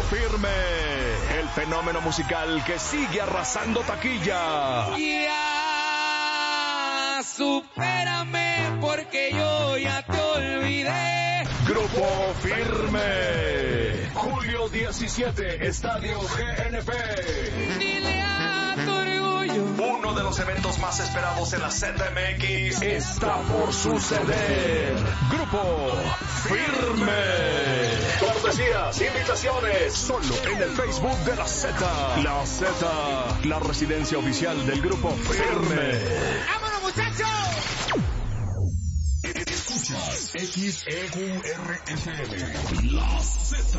Firme, el fenómeno musical que sigue arrasando taquilla. Ya, supérame porque yo ya te olvidé. Grupo Firme. Julio 17, Estadio GNP. Dile a tu orgullo. Uno de los eventos más esperados en la CDMX está por suceder. Grupo Firme. Cortesías, invitaciones, solo en el Facebook de la Z. La Z, la residencia oficial del Grupo Firme. ¡Vámonos, muchachos! Escuchas XEQRFM, La Z,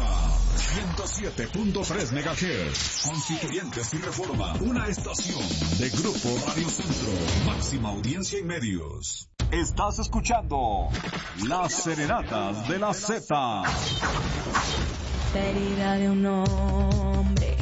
107.3 MHz, Constituyentes y Reforma, una estación de Grupo Radio Centro, máxima audiencia y medios. Estás escuchando Las Serenatas de la Z. La herida de un hombre.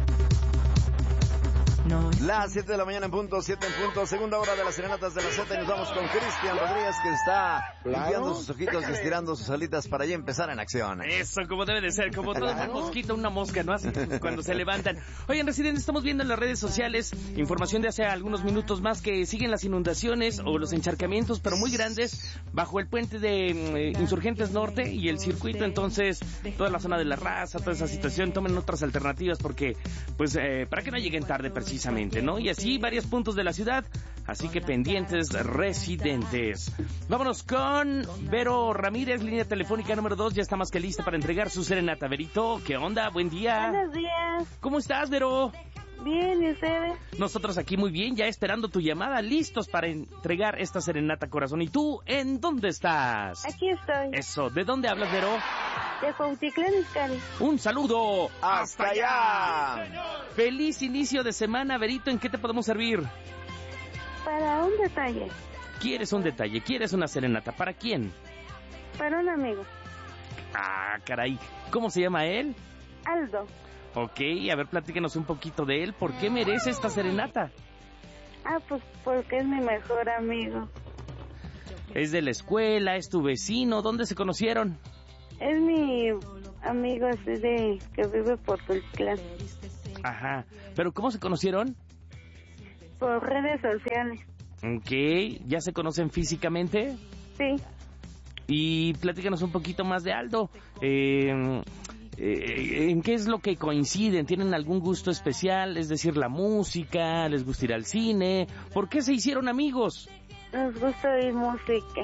No. Las 7 de la mañana en punto, 7 en punto, segunda hora de las Serenatas de la Z y nos vamos con Cristian Rodríguez que está limpiando sus ojitos, estirando sus alitas para ya empezar en acción. Eso, como debe de ser, como todo un mosquito, una mosca, ¿no? Así cuando se levantan. Oigan, Residente, estamos viendo en las redes sociales información de hace algunos minutos más que siguen las inundaciones o los encharcamientos, pero muy grandes, bajo el puente de Insurgentes Norte y el circuito. Entonces, toda la zona de la Raza, toda esa situación, tomen otras alternativas porque, pues, para que no lleguen tarde precisamente, ¿no? Y así varios puntos de la ciudad, así que pendientes, Residentes. Vámonos con Vero Ramírez, línea telefónica número 2, ya está más que lista para entregar su serenata. Verito, ¿qué onda? Buen día. Buenos días. ¿Cómo estás, Vero? Bien, ¿y ustedes? Nosotros aquí muy bien, ya esperando tu llamada, listos para entregar esta serenata, corazón. ¿Y tú, en dónde estás? Aquí estoy. Eso, ¿de dónde hablas, Vero? De Cuautitlán, Izcalli. Un saludo. ¡Hasta allá! Feliz inicio de semana, Verito, ¿en qué te podemos servir? Para un detalle. ¿Quieres un detalle? ¿Quieres una serenata? ¿Para quién? Para un amigo. Ah, caray. ¿Cómo se llama él? Aldo. Ok, a ver, platícanos un poquito de él. ¿Por qué merece esta serenata? Ah, pues porque es mi mejor amigo. ¿Es de la escuela? ¿Es tu vecino? ¿Dónde se conocieron? Es mi amigo así de que vive por Cuautitlán. Ajá. ¿Pero cómo se conocieron? Por redes sociales. Ok, ¿ya se conocen físicamente? Sí. Y platícanos un poquito más de Aldo. ¿En qué es lo que coinciden? ¿Tienen algún gusto especial? Es decir, la música, les gusta ir al cine. ¿Por qué se hicieron amigos? Nos gusta oír música.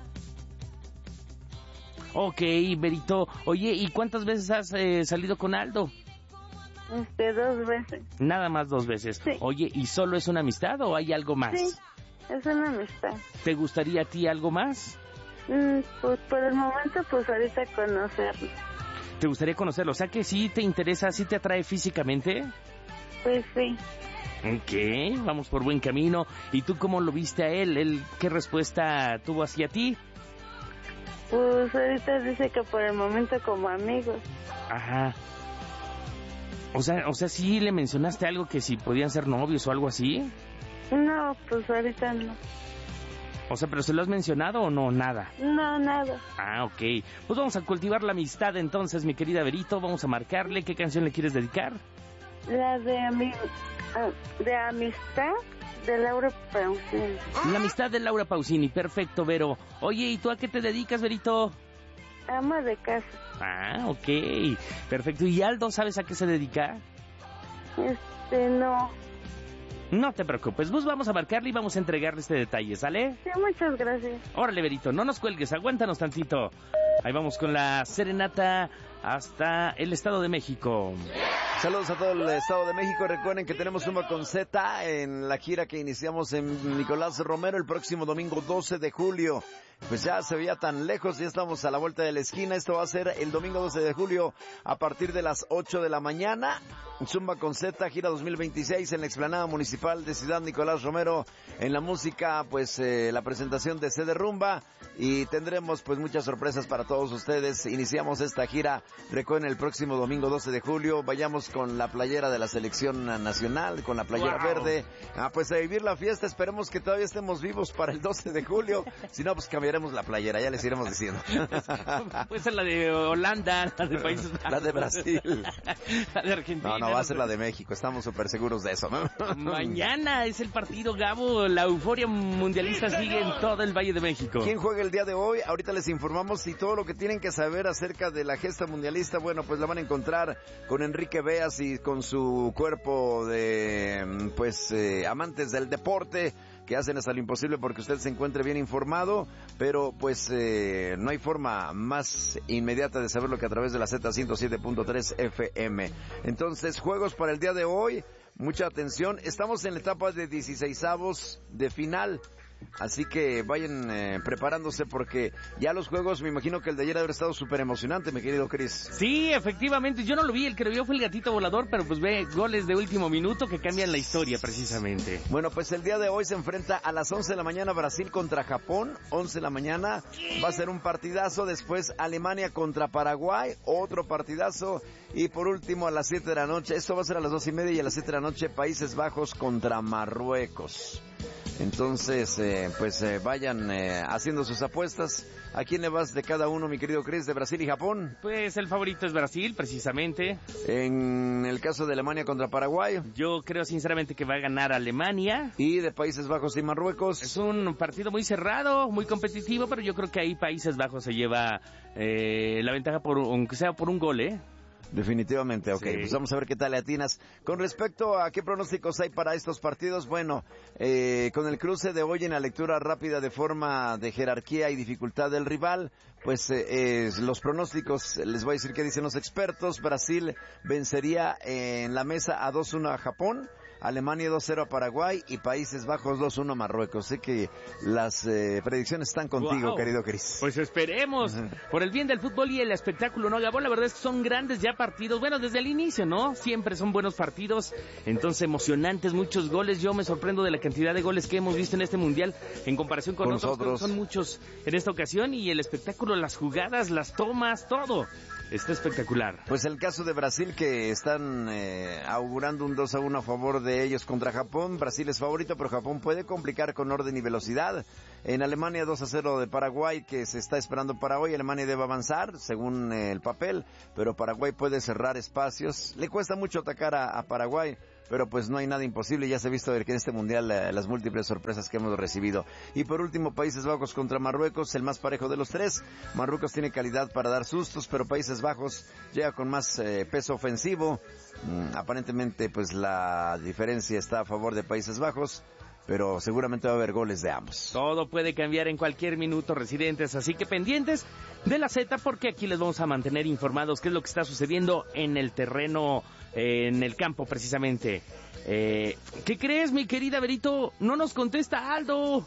Ok, Berito. Oye, ¿y cuántas veces has salido con Aldo? 2 veces. Nada más 2 veces. Sí. Oye, ¿y solo es una amistad o hay algo más? Sí, es una amistad. ¿Te gustaría a ti algo más? Pues por el momento, pues ahorita conocerlo. ¿Te gustaría conocerlo? O sea que sí te interesa, sí te atrae físicamente. Pues sí. Ok, vamos por buen camino. ¿Y tú cómo lo viste a él? ¿Él qué respuesta tuvo hacia ti? Pues ahorita dice que por el momento como amigos. Ajá. O sea, ¿sí le mencionaste algo que si podían ser novios o algo así? No, pues ahorita no. O sea, ¿pero se lo has mencionado o no? Nada. No, nada. Ah, ok. Pues vamos a cultivar la amistad entonces, mi querida Verito. Vamos a marcarle. ¿Qué canción le quieres dedicar? La de amistad de Laura Pausini. La amistad de Laura Pausini. Perfecto, Vero. Oye, ¿y tú a qué te dedicas, Verito? Ama de casa. Ah, ok. Perfecto. ¿Y Aldo, sabes a qué se dedica? No. No te preocupes, pues vamos a marcarle y vamos a entregarle este detalle, ¿sale? Sí, muchas gracias. Órale, Berito, no nos cuelgues, aguántanos tantito. Ahí vamos con la serenata hasta el Estado de México. Saludos a todo el Estado de México. Recuerden que tenemos Zumba con Z en la gira que iniciamos en Nicolás Romero el próximo domingo 12 de julio. Pues ya se veía tan lejos, ya estamos a la vuelta de la esquina. Esto va a ser el domingo 12 de julio a partir de las 8 de la mañana. Zumba con Z, gira 2026 en la explanada municipal de Ciudad Nicolás Romero. En la música, pues la presentación de CD Rumba y tendremos pues muchas sorpresas para todos ustedes. Iniciamos esta gira, recuerden, el próximo domingo 12 de julio. Vayamos con la playera de la selección nacional, con la playera verde. Pues a vivir la fiesta, esperemos que todavía estemos vivos para el 12 de julio. Si no, pues cambiaremos veremos la playera, ya les iremos diciendo. Puede ser la de Holanda, la de Países Bajos. La de Brasil. La de Argentina. No, va a ser la de México, estamos súper seguros de eso, ¿no? Mañana es el partido, Gabo, la euforia mundialista sigue en todo el Valle de México. ¿Quién juega el día de hoy? Ahorita les informamos y todo lo que tienen que saber acerca de la gesta mundialista, bueno, pues la van a encontrar con Enrique Beas y con su cuerpo de, pues, amantes del deporte, que hacen hasta lo imposible porque usted se encuentre bien informado, pero pues no hay forma más inmediata de saberlo que a través de la Z107.3 FM. Entonces, juegos para el día de hoy, mucha atención, estamos en la etapa de 16avos de final. Así que vayan preparándose porque ya los juegos, me imagino que el de ayer habrá estado súper emocionante, mi querido Chris. Sí, efectivamente, yo no lo vi, el que lo vio fue el gatito volador, pero pues ve goles de último minuto que cambian la historia precisamente. Bueno, pues el día de hoy se enfrenta a las 11 de la mañana Brasil contra Japón, 11 de la mañana, va a ser un partidazo, después Alemania contra Paraguay, otro partidazo, y por último a las 7 de la noche, esto va a ser a las 2:30 y a las 7 de la noche Países Bajos contra Marruecos. Entonces, vayan haciendo sus apuestas. ¿A quién le vas de cada uno, mi querido Chris, de Brasil y Japón? Pues el favorito es Brasil, precisamente. En el caso de Alemania contra Paraguay. Yo creo sinceramente que va a ganar Alemania. ¿Y de Países Bajos y Marruecos? Es un partido muy cerrado, muy competitivo, pero yo creo que ahí Países Bajos se lleva la ventaja, aunque sea por un gol, ¿eh? Definitivamente, ok, sí. Pues vamos a ver qué tal le atinas. Con respecto a qué pronósticos hay para estos partidos, bueno, con el cruce de hoy en la lectura rápida de forma de jerarquía y dificultad del rival, pues los pronósticos, les voy a decir qué dicen los expertos. Brasil vencería en la mesa a 2-1 a Japón, Alemania 2-0 a Paraguay y Países Bajos 2-1 a Marruecos. Sé que las predicciones están contigo, wow, querido Cris. Pues esperemos, por el bien del fútbol y el espectáculo, ¿no, Gabo? La verdad es que son grandes ya partidos, bueno, desde el inicio, ¿no? Siempre son buenos partidos, entonces emocionantes, muchos goles. Yo me sorprendo de la cantidad de goles que hemos visto en este Mundial en comparación con otros. Son muchos en esta ocasión, y el espectáculo, las jugadas, las tomas, todo está espectacular. Pues el caso de Brasil, que están augurando un 2-1 a favor de ellos contra Japón. Brasil es favorito, pero Japón puede complicar con orden y velocidad. En Alemania 2-0 de Paraguay, que se está esperando para hoy. Alemania debe avanzar, según el papel, pero Paraguay puede cerrar espacios. Le cuesta mucho atacar a Paraguay, pero pues no hay nada imposible. Ya se ha visto que en este Mundial las múltiples sorpresas que hemos recibido. Y por último, Países Bajos contra Marruecos, el más parejo de los tres. Marruecos tiene calidad para dar sustos, pero Países Bajos llega con más peso ofensivo. Aparentemente, pues la diferencia está a favor de Países Bajos, pero seguramente va a haber goles de ambos. Todo puede cambiar en cualquier minuto, residentes, así que pendientes de la Z, porque aquí les vamos a mantener informados qué es lo que está sucediendo en el terreno, en el campo precisamente. ¿Qué crees, mi querida Berito? No nos contesta Aldo.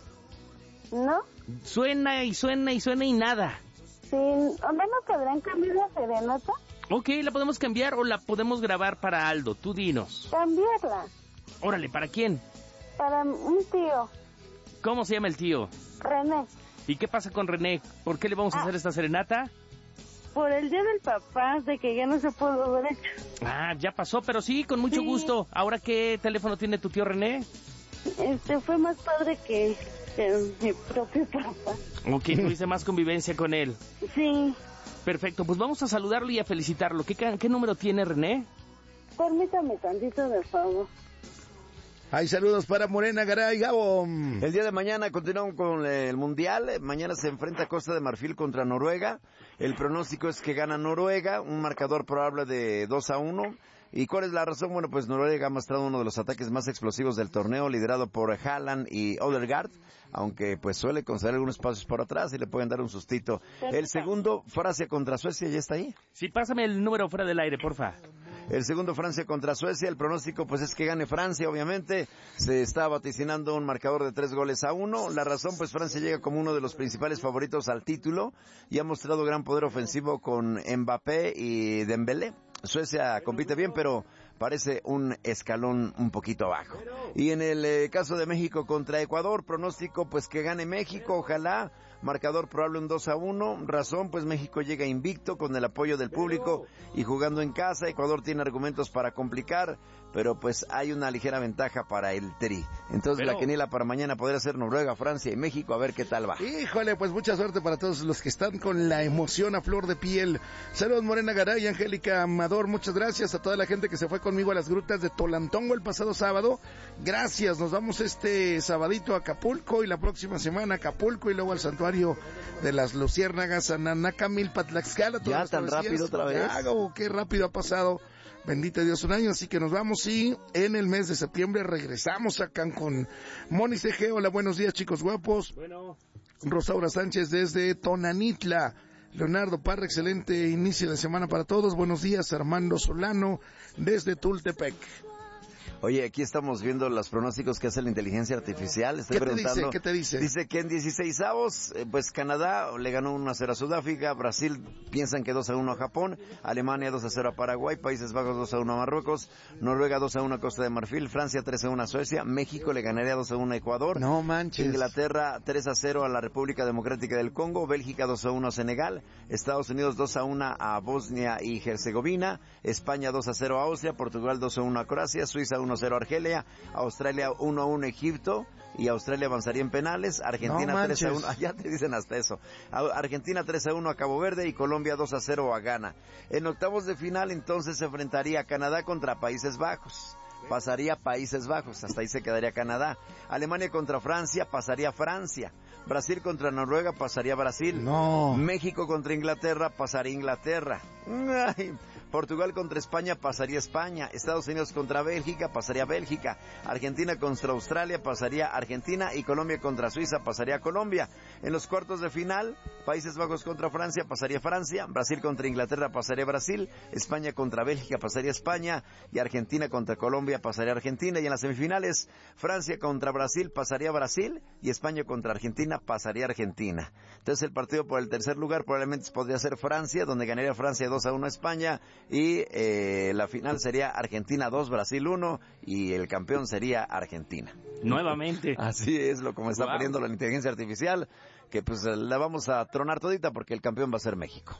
¿No? Suena y suena y suena y nada. Sí, ¿dónde no podrán cambiar la serenata? Ok, la podemos cambiar o la podemos grabar para Aldo, tú dinos. Cambiarla. Órale, ¿para quién? Para un tío. ¿Cómo se llama el tío? René. ¿Y qué pasa con René? ¿Por qué le vamos a hacer esta serenata? Por el día del papá, de que ya no se pudo haber hecho. Ah, ya pasó, pero sí, con mucho gusto. ¿Ahora qué teléfono tiene tu tío René? Fue más padre que mi propio papá. Ok, tuviste más convivencia con él. Sí. Perfecto, pues vamos a saludarlo y a felicitarlo. ¿Qué número tiene René? Permítame tantito, de favor. Hay saludos para Morena, Garay, Gabo. El día de mañana continuamos con el Mundial. Mañana se enfrenta Costa de Marfil contra Noruega. El pronóstico es que gana Noruega, un marcador probable de 2-1. ¿Y cuál es la razón? Bueno, pues Noruega ha mostrado uno de los ataques más explosivos del torneo, liderado por Haaland y Odegaard, aunque pues suele conceder algunos pasos por atrás y le pueden dar un sustito. El segundo, Francia contra Suecia, ¿ya está ahí? Sí, pásame el número fuera del aire, porfa. El segundo, Francia contra Suecia. El pronóstico pues es que gane Francia, obviamente. Se está vaticinando un marcador de 3-1. La razón, pues Francia llega como uno de los principales favoritos al título y ha mostrado gran poder ofensivo con Mbappé y Dembélé. Suecia compite bien, pero parece un escalón un poquito abajo. Y en el caso de México contra Ecuador, pronóstico pues que gane México, ojalá. Marcador probable un 2-1, razón pues México llega invicto con el apoyo del público y jugando en casa. Ecuador tiene argumentos para complicar, pero pues hay una ligera ventaja para el Tri. Entonces la quiniela para mañana podría ser Noruega, Francia y México, a ver qué tal va. Híjole, pues mucha suerte para todos los que están con la emoción a flor de piel. Saludos Morena Garay, Angélica Amador, muchas gracias a toda la gente que se fue conmigo a las grutas de Tolantongo el pasado sábado. Gracias, nos vamos este sabadito a Acapulco y la próxima semana a Acapulco y luego al santuario de las Luciérnagas, Ananacamilpa, Tlaxcala. ¿Ya tan rápido otra vez? Qué rápido ha pasado. Bendito Dios, un año, así que nos vamos y en el mes de septiembre regresamos a Cancún. Moni CG, hola, buenos días chicos guapos. Bueno. Rosaura Sánchez desde Tonanitla. Leonardo Parra, excelente inicio de semana para todos. Buenos días, Armando Solano desde Tultepec. Oye, aquí estamos viendo los pronósticos que hace la inteligencia artificial. Estoy preguntando. ¿Qué te dice? Dice que en 16avos, pues Canadá le ganó 1-0 a Sudáfrica, Brasil piensan que 2-1 a Japón, Alemania 2-0 a Paraguay, Países Bajos 2-1 a Marruecos, Noruega 2-1 a Costa de Marfil, Francia 3-1 a Suecia, México le ganaría 2-1 a Ecuador. No manches. Inglaterra 3-0 a la República Democrática del Congo, Bélgica 2-1 a Senegal, Estados Unidos 2-1 a Bosnia y Herzegovina, España 2-0 a Austria, Portugal 2-1 a Croacia, Suiza 1-0 a Argelia, Australia 1-1 a Egipto y Australia avanzaría en penales, Argentina 3-1, ya te dicen hasta eso, Argentina 3-1 a Cabo Verde y Colombia 2-0 a Ghana. En octavos de final entonces se enfrentaría Canadá contra Países Bajos. Pasaría Países Bajos, hasta ahí se quedaría Canadá. Alemania contra Francia, pasaría Francia. Brasil contra Noruega, pasaría Brasil. No. México contra Inglaterra, pasaría Inglaterra. Ay. Portugal contra España, pasaría España. Estados Unidos contra Bélgica, pasaría Bélgica. Argentina contra Australia, pasaría Argentina. Y Colombia contra Suiza, pasaría Colombia. En los cuartos de final, Países Bajos contra Francia, pasaría Francia. Brasil contra Inglaterra, pasaría Brasil. España contra Bélgica, pasaría España. Y Argentina contra Colombia, pasaría Argentina. Y en las semifinales, Francia contra Brasil, pasaría Brasil. Y España contra Argentina, pasaría Argentina. Entonces el partido por el tercer lugar probablemente podría ser Francia, donde ganaría Francia 2-1 a España. Y la final sería Argentina 2, Brasil 1 y el campeón sería Argentina. Nuevamente. Así es lo como está poniendo la inteligencia artificial, que pues la vamos a tronar todita porque el campeón va a ser México.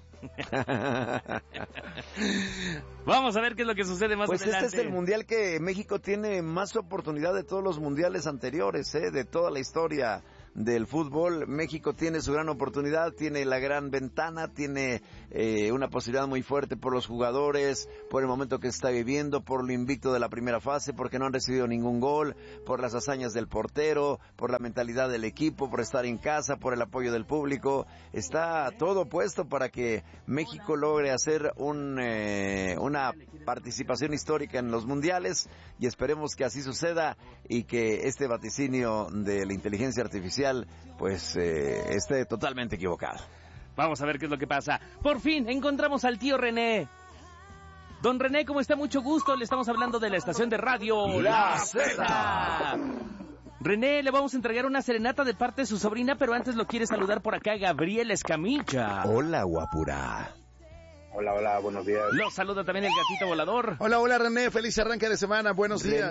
Vamos a ver qué es lo que sucede más adelante. Pues este es el mundial que México tiene más oportunidad de todos los mundiales anteriores, de toda la historia del fútbol. México tiene su gran oportunidad, tiene la gran ventana, tiene una posibilidad muy fuerte por los jugadores, por el momento que está viviendo, por lo invicto de la primera fase, porque no han recibido ningún gol, por las hazañas del portero, por la mentalidad del equipo, por estar en casa, por el apoyo del público. Está todo puesto para que México logre hacer una participación histórica en los mundiales y esperemos que así suceda y que este vaticinio de la inteligencia artificial pues esté totalmente equivocado. Vamos a ver qué es lo que pasa. Por fin encontramos al tío René. Don René, ¿cómo está? Mucho gusto. Le estamos hablando de la estación de radio La Z. René, le vamos a entregar una serenata de parte de su sobrina, pero antes lo quiere saludar por acá Gabriel Escamilla. Hola, guapura. Hola, buenos días. Los saluda también el gatito volador. Hola, René, feliz arranque de semana, buenos días.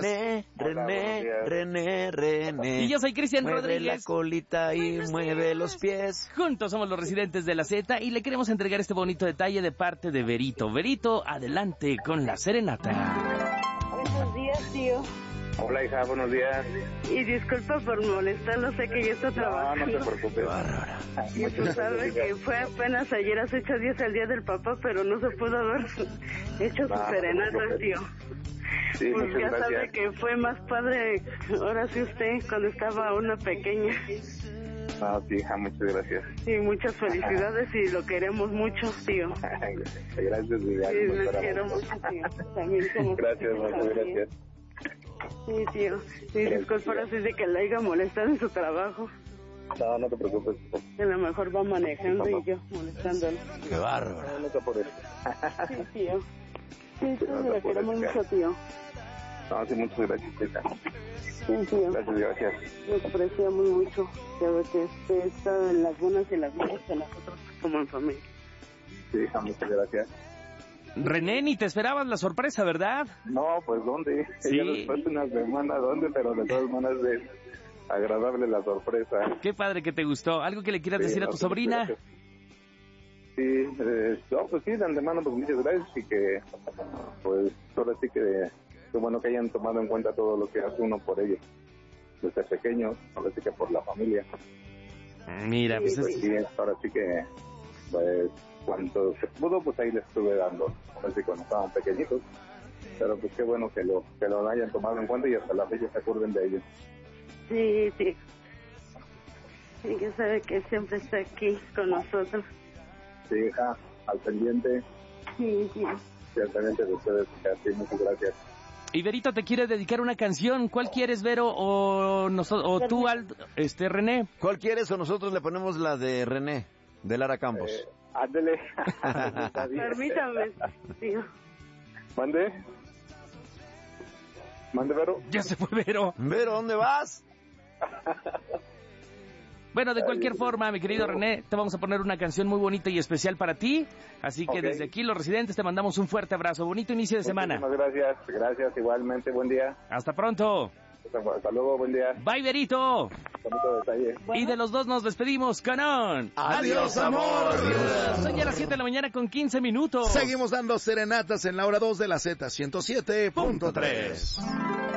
René. Y yo soy Cristian Rodríguez. Mueve la colita y mueve los pies. Juntos somos los residentes de la Z y le queremos entregar este bonito detalle de parte de Berito. Berito, adelante con la serenata. Buenos días, tío. Hola, hija, buenos días. Y disculpa por molestarlo, sé que ya está trabajando. No te preocupes. Y tú sabes que fue apenas ayer hace 8 días el día del papá, pero no se pudo haber hecho su serenata, tío. Sí, pues ya gracias. sabe que fue más padre, ahora sí usted, cuando estaba una pequeña. Ah, sí, hija, muchas gracias. Sí, muchas felicidades y lo queremos mucho, tío. Gracias, Miguel. Sí, lo quiero mucho, tío. También como gracias, muchas gracias. Sí, tío. Sí, disculpa ahora sí de que la haya molestado en su trabajo. No te preocupes. A lo mejor va manejando y yo molestándolo. ¡Qué bárbaro! No te apures. Sí, tío. Sí, sí, lo queremos mucho, tío. No, sí, muchas gracias, hija. Sí, tío. Gracias. Lo apreciamos mucho. Ya ve que usted está en las buenas y en las malas con nosotros como en familia. Sí, hija, muchas gracias. René, ni te esperabas la sorpresa, ¿verdad? No, pues ¿dónde? Sí. Ya después de una semana, ¿dónde? Pero de todas maneras es agradable la sorpresa. Qué padre que te gustó. ¿Algo que le quieras Sí, decir a no, tu sí, sobrina? gracias. Sí, no, pues sí, de antemano, pues muchas gracias y que, pues, ahora sí que bueno que hayan tomado en cuenta todo lo que hace uno por ellos, desde pequeños, ahora sí que por la familia. Mira, pues Pues sí, ahora sí que, pues, cuando se pudo, pues ahí les estuve dando, ahora sí cuando estaban pequeñitos, pero pues qué bueno que lo hayan tomado en cuenta y hasta la fecha se acuerden de ellos. Sí, sí. Y que sabe que siempre está aquí con nosotros. Sí, hija, al pendiente, Sí, sí. al pendiente de ustedes, sí, muchas gracias. Y Verito te quiere dedicar una canción. ¿Cuál quieres, Vero? O tú, René. ¿Cuál quieres o nosotros le ponemos la de René, de Lara Campos? Ándele. Permítame, tío. ¿Mande, Vero? Ya se fue Vero. Vero, ¿dónde vas? Bueno, de cualquier forma, mi querido René, te vamos a poner una canción muy bonita y especial para ti. Así que desde aquí, los residentes, te mandamos un fuerte abrazo. Bonito inicio de semana. Muchísimas gracias, igualmente, buen día. Hasta pronto. Hasta luego, buen día. Bye, Verito. Bonito detalle. Y de los dos nos despedimos, Canón. ¡Adiós, amor! Son ya las 7 de la mañana con 15 minutos. Seguimos dando serenatas en la hora 2 de la Z 107.3.